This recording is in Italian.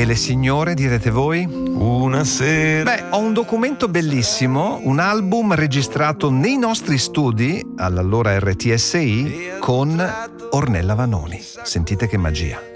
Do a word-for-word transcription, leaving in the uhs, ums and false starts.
E le signore, direte voi? Una sera. Beh, ho un documento bellissimo, un album registrato nei nostri studi, all'allora R T S I, con Ornella Vanoni. Sentite che magia.